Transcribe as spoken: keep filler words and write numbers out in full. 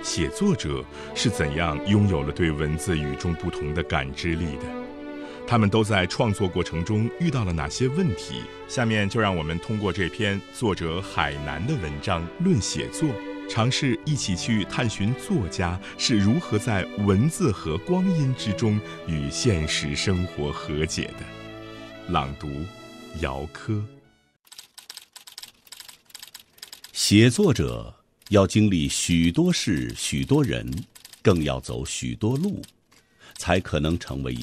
写作者是怎样拥有了对文字与众不同的感知力的？他们都在创作过程中遇到了哪些问题？下面就让我们通过这篇作者海南的文章《论写作》，尝试一起去探寻作家是如何在文字和光阴之中与现实生活和解的。朗读：姚科。 写作者要经历许多事、许多人，更要走许多路，才可能成为一